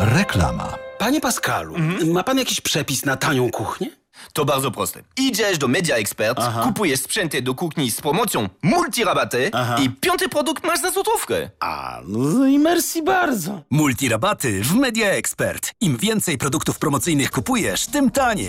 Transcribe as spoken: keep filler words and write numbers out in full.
Reklama. Panie Pascalu, mhm. ma pan jakiś przepis na tanią kuchnię? To bardzo proste. Idziesz do Media Expert, Aha. kupujesz sprzęty do kuchni z promocją multirabaty Aha. i piąty produkt masz za złotówkę. A, no i merci bardzo. Multirabaty w Media Expert. Im więcej produktów promocyjnych kupujesz, tym taniej.